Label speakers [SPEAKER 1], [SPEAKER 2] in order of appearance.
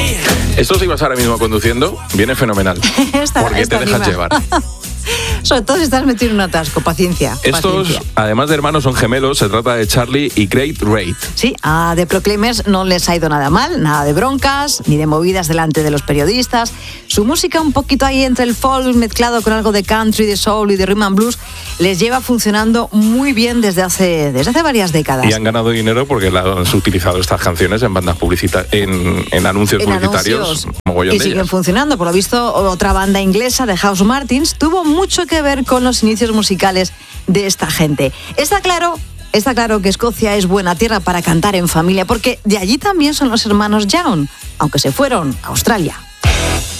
[SPEAKER 1] Esto, si vas ahora mismo conduciendo, viene fenomenal. Porque te dejas llevar.
[SPEAKER 2] Sobre todo si estás metido en un atasco, paciencia.
[SPEAKER 1] Estos, además de hermanos, son gemelos. Se trata de Charlie y Craig Wright.
[SPEAKER 2] Sí, a The Proclaimers no les ha ido nada mal, nada de broncas, ni de movidas delante de los periodistas. Su música, un poquito ahí entre el folk mezclado con algo de country, de soul y de rhythm and blues, les lleva funcionando muy bien desde hace varias décadas.
[SPEAKER 1] Y han ganado dinero porque han utilizado estas canciones en bandas publicitarias, en anuncios publicitarios.
[SPEAKER 2] Y siguen funcionando. Por lo visto, otra banda inglesa de House Martins tuvo mucho que ver con los inicios musicales de esta gente. Está claro que Escocia es buena tierra para cantar en familia, porque de allí también son los hermanos Young, aunque se fueron a Australia.